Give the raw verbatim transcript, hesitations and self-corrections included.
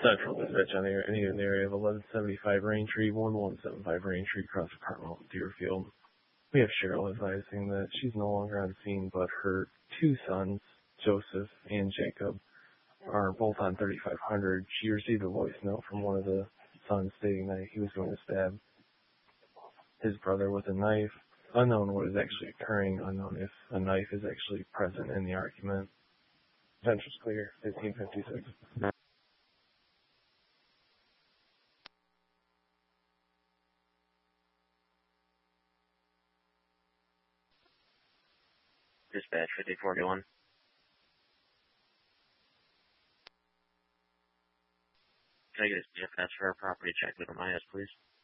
Central dispatch on the any in the area of eleven seventy-five Raintree, one one seven five Raintree, across Carmel, Deerfield. We have Cheryl advising that she's no longer on scene, but her two sons, Joseph and Jacob, are both on thirty-five hundred. She received a voice note from one of the sons stating that he was going to stab his brother with a knife. Unknown what is actually occurring, unknown if a knife is actually present in the argument. Central's clear, fifteen fifty-six. Dispatch fifty forty-one. Can I get a dispatch for our property check with M I S, please?